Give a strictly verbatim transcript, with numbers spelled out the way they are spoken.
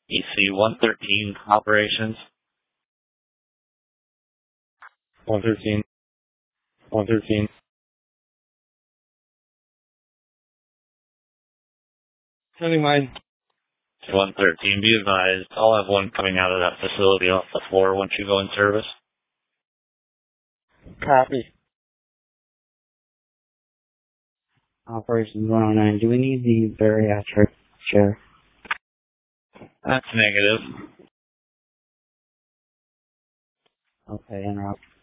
E C one thirteen operations. one thirteen. one thirteen. Sending mine. one thirteen, be advised, I'll have one coming out of that facility off the floor once you go in service. Copy. Operations one oh nine, do we need the bariatric chair? That's negative. Okay, interrupt.